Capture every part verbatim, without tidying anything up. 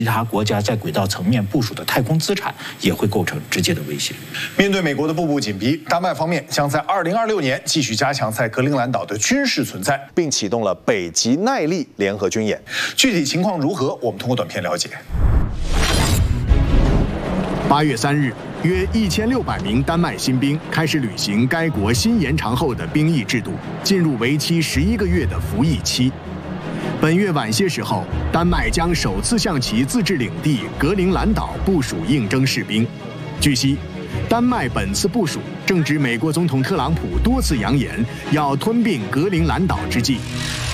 其他国家在轨道层面部署的太空资产也会构成直接的威胁。 面对美国的步步紧逼，丹麦方面将在二零二六年继续加强在格陵兰岛的军事存在，并启动了北极耐力联合军演。具体情况如何，我们通过短片了解。 八月三日，约一千六百名丹麦新兵开始履行该国新延长后的兵役制度，进入为期十一个月的服役期。本月晚些时候，丹麦将首次向其自治领地格陵兰岛部署应征士兵。据悉，丹麦本次部署正值美国总统特朗普多次扬言要吞并格陵兰岛之际。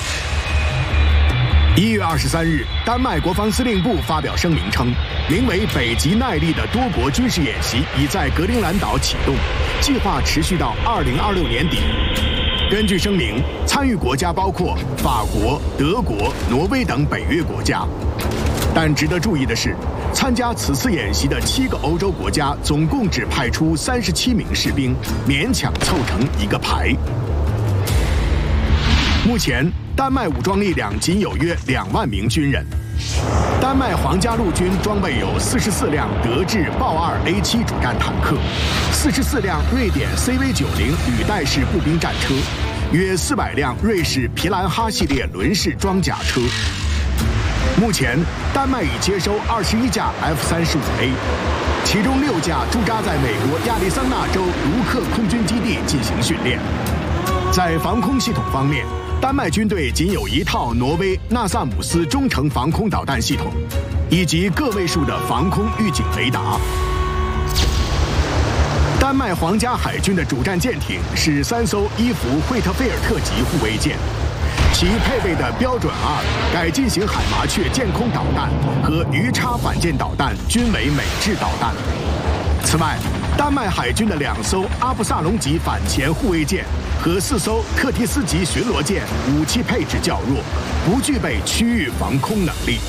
一月二十三日，丹麦国防司令部发表声明称，名为“北极耐力”的多国军事演习已在格陵兰岛启动，计划持续到二零二六年底。根据声明，参与国家包括法国、德国、挪威等北约国家。但值得注意的是，参加此次演习的七个欧洲国家总共只派出三十七名士兵，勉强凑成一个排。目前，丹麦武装力量仅有约两万名军人。丹麦皇家陆军装备有四十四辆德制豹二 A 七主战坦克，四十四辆瑞典 C V 九零履带式步兵战车，约四百辆瑞士皮兰哈系列轮式装甲车。目前，丹麦已接收二十一架 F 三十五 A， 其中六架驻扎在美国亚利桑那州卢克空军基地进行训练。在防空系统方面，丹麦军队仅有一套挪威纳萨姆斯中程防空导弹系统，以及个位数的防空预警雷达。丹麦皇家海军的主战舰艇是三艘伊弗惠特菲尔特级护卫舰，其配备的标准二改进型海麻雀舰空导弹和鱼叉反舰导弹均为美制导弹。此外，丹麦海军的两艘阿布萨隆级反潜护卫舰和四艘特提斯级巡逻舰武器配置较弱，不具备区域防空能力。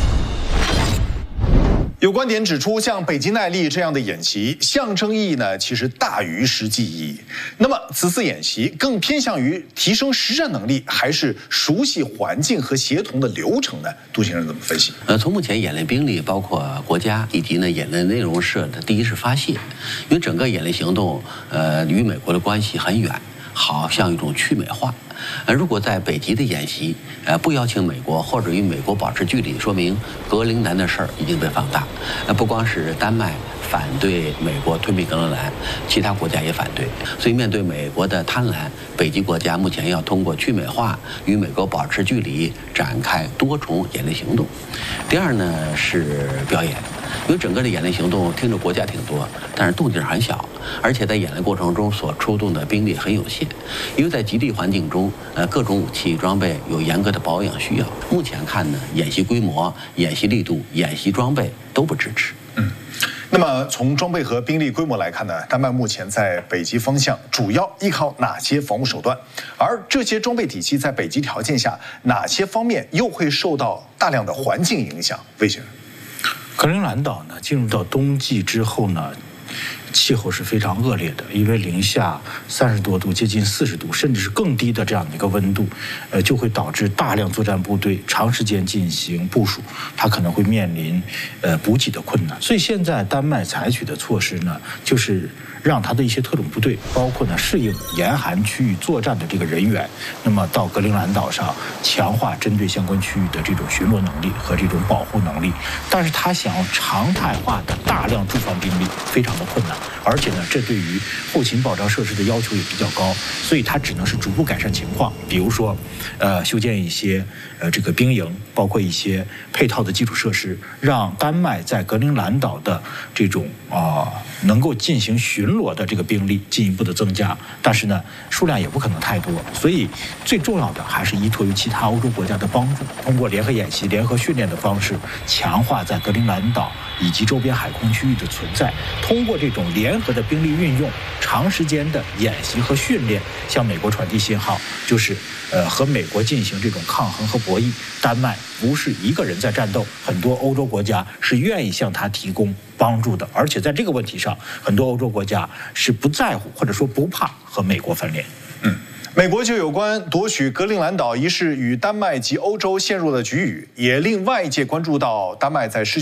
有观点指出，像北极耐力这样的演习，象征意义呢其实大于实际意义。那么此次演习更偏向于提升实战能力，还是熟悉环境和协同的流程呢？杜先生怎么分析？ 呃，从目前演练兵力，包括国家以及呢演练内容设的，第一是发泄，因为整个演练行动，呃，与美国的关系很远。好像一种去美化，呃，如果在北极的演习，呃，不邀请美国或者与美国保持距离，说明格陵兰的事儿已经被放大。呃，不光是丹麦反对美国吞并格陵兰，其他国家也反对。所以面对美国的贪婪，北极国家目前要通过去美化，与美国保持距离，展开多重演练行动。第二呢是表演。因为整个的演练行动听着国家挺多，但是动静很小，而且在演练过程中所出动的兵力很有限。因为在极地环境中，呃，各种武器装备有严格的保养需要。目前看呢，演习规模、演习力度、演习装备都不支持。 嗯。那么从装备和兵力规模来看呢，丹麦目前在北极方向主要依靠哪些防务手段？而这些装备体系在北极条件下，哪些方面又会受到大量的环境影响？魏先生。 格陵兰岛呢，进入到冬季之后呢，气候是非常恶劣的，因为零下三十多度，接近四十度，甚至是更低的这样的一个温度，呃，就会导致大量作战部队长时间进行部署，它可能会面临呃补给的困难。所以现在丹麦采取的措施呢，就是让他的一些特种部队，包括呢适应严寒区域作战的这个人员，那么到格陵兰岛上强化针对相关区域的这种巡逻能力和这种保护能力。但是他想要常态化的大量驻防兵力，非常的困难，而且呢，这对于后勤保障设施的要求也比较高，所以它只能是逐步改善情况，比如说，呃，修建一些呃这个兵营，包括一些配套的基础设施，让丹麦在格陵兰岛的这种啊、呃、能够进行巡逻的这个兵力进一步的增加，但是呢，数量也不可能太多，所以最重要的还是依托于其他欧洲国家的帮助，通过联合演习、联合训练的方式，强化在格陵兰岛以及周边海空区域的存在，通过这种联合的兵力运用，长时间的演习和训练，向美国传递信号，就是呃和美国进行这种抗衡和博弈。丹麦不是一个人在战斗，很多欧洲国家是愿意向他提供帮助的，而且在这个问题上，很多欧洲国家是不在乎或者说不怕和美国翻脸。 嗯。美国就有关夺取格陵兰岛一事与丹麦及欧洲陷入了局域，也令外界关注到丹麦在世界